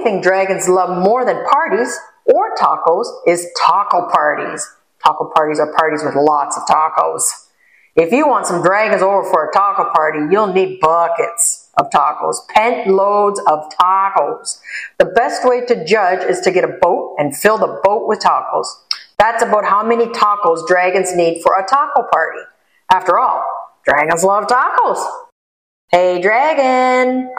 thing dragons love more than parties or tacos is taco parties. Taco parties are parties with lots of tacos. If you want some dragons over for a taco party, you'll need buckets of tacos, pent loads of tacos. The best way to judge is to get a boat and fill the boat with tacos. That's about how many tacos dragons need for a taco party. After all, dragons love tacos. Hey dragon!